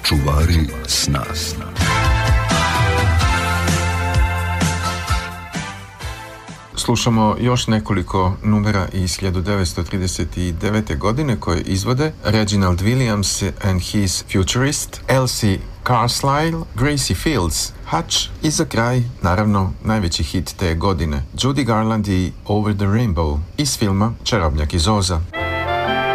Čuvari sna. Slušamo još nekoliko numera iz 1939. godine koje izvode Reginald Williams and his Futurist, Elsie Carlisle, Gracie Fields, Hutch i za kraj, naravno, najveći hit te godine, Judy Garland i Over the Rainbow iz filma Čarobnjak iz Oza.